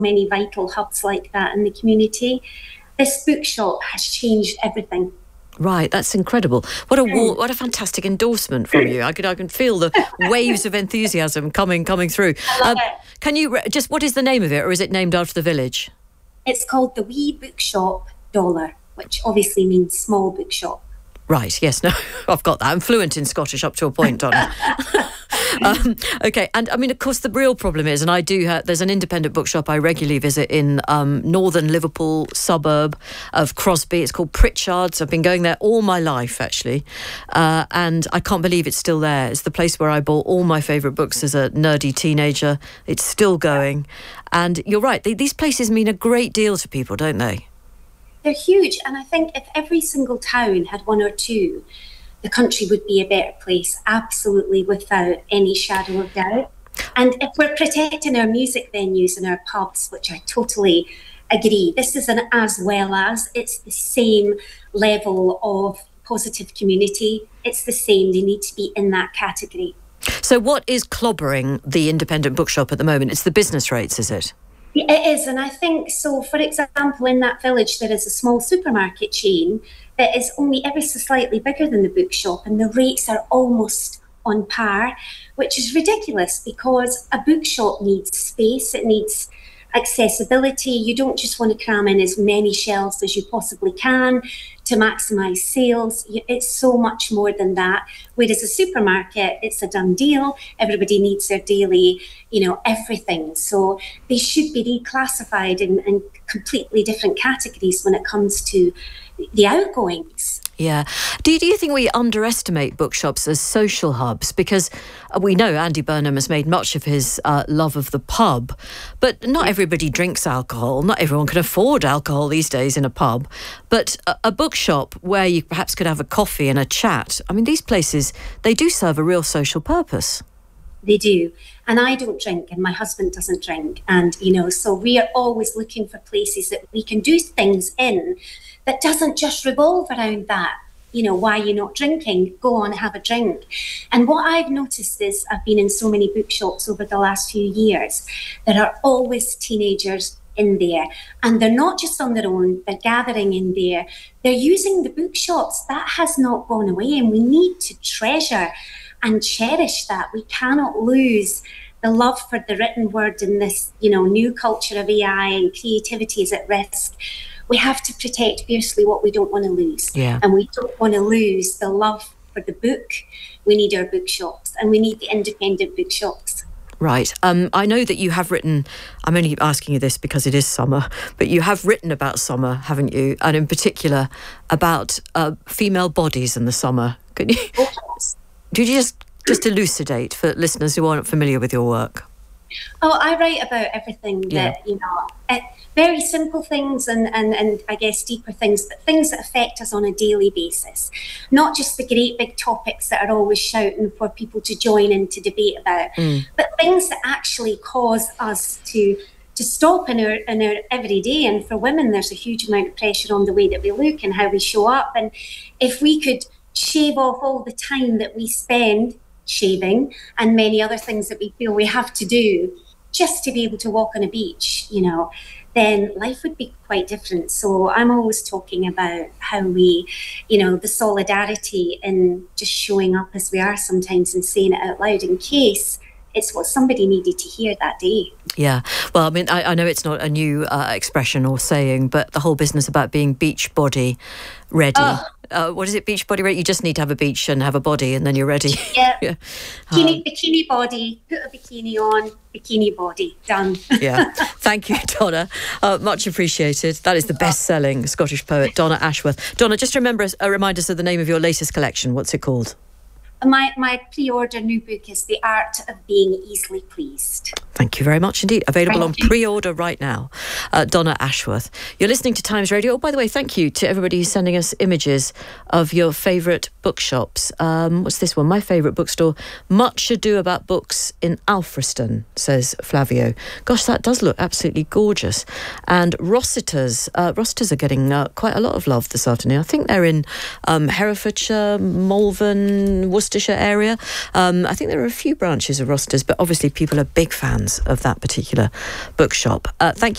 many vital hubs like that in the community. This bookshop has changed everything. Right, that's incredible. What a fantastic endorsement from you. I can feel the waves of enthusiasm coming through. Can you what is the name of it, or is it named after the village? It's called the Wee Bookshop Dollar, which obviously means small bookshop. Right, yes, no, I've got that. I'm fluent in Scottish up to a point, Donna. Okay, and I mean, of course, the real problem is, and I do there's an independent bookshop I regularly visit in northern Liverpool suburb of Crosby. It's called Pritchard's. I've been going there all my life, actually, and I can't believe it's still there. It's the place where I bought all my favourite books as a nerdy teenager. It's still going, and you're right, these places mean a great deal to people, don't they? They're huge, and I think if every single town had one or two, the country would be a better place, absolutely, without any shadow of doubt. And if we're protecting our music venues and our pubs, which I totally agree, this is an as well as, it's the same level of positive community. It's the same, they need to be in that category. So what is clobbering the independent bookshop at the moment? It's the business rates, is it? It is, and I think so. For example, in that village, there is a small supermarket chain that is only ever so slightly bigger than the bookshop, and the rates are almost on par, which is ridiculous because a bookshop needs space, it needs accessibility. You don't just want to cram in as many shelves as you possibly can to maximise sales. It's so much more than that. Whereas a supermarket, it's a done deal. Everybody needs their daily, everything. So they should be reclassified in completely different categories when it comes to the outgoings. Yeah. Do you think we underestimate bookshops as social hubs? Because we know Andy Burnham has made much of his love of the pub, but not everybody drinks alcohol. Not everyone can afford alcohol these days in a pub. But a bookshop where you perhaps could have a coffee and a chat, I mean, these places, they do serve a real social purpose. They do. And I don't drink, and my husband doesn't drink. And, so we are always looking for places that we can do things in that doesn't just revolve around that. Why you're not drinking, go on, have a drink. And what I've noticed is, I've been in so many bookshops over the last few years, there are always teenagers in there. And they're not just on their own, they're gathering in there. They're using the bookshops. That has not gone away, and we need to treasure and cherish that. We cannot lose the love for the written word in this, new culture of AI, and creativity is at risk. We have to protect fiercely what we don't want to lose. Yeah. And we don't want to lose the love for the book. We need our bookshops, and we need the independent bookshops. Right. I know that you have written, I'm only asking you this because it is summer, but you have written about summer, haven't you? And in particular about female bodies in the summer. Could you, Did you just elucidate for listeners who aren't familiar with your work? Oh, I write about everything that, very simple things and I guess deeper things, but things that affect us on a daily basis. Not just the great big topics that are always shouting for people to join in to debate about, but things that actually cause us to stop in our everyday. And for women, there's a huge amount of pressure on the way that we look and how we show up. And if we could shave off all the time that we spend shaving and many other things that we feel we have to do just to be able to walk on a beach, then life would be quite different. So I'm always talking about how we, the solidarity in just showing up as we are sometimes and saying it out loud in case it's what somebody needed to hear that day. Yeah. Well, I mean, I know it's not a new expression or saying, but the whole business about being beach body ready. What is it, beach body ready? You just need to have a beach and have a body and then you're ready. Yeah. Yeah. Bikini body, put a bikini on, bikini body, done. Yeah. Thank you, Donna. Much appreciated. That is the best-selling Scottish poet, Donna Ashworth. Donna, just remind us of the name of your latest collection. What's it called? My pre-order new book is The Art of Being Easily Pleased. Thank you very much indeed. Available on pre-order right now. Donna Ashworth. You're listening to Times Radio. Oh, by the way, thank you to everybody who's sending us images of your favourite bookshops. What's this one? My favourite bookstore. Much Ado About Books in Alfriston, says Flavio. Gosh, that does look absolutely gorgeous. And Rossiter's. Rossiter's are getting quite a lot of love this afternoon. I think they're in Herefordshire, Malvern, Worcestershire area. I think there are a few branches of Rossiter's, but obviously people are big fans patrons of that particular bookshop. Thank you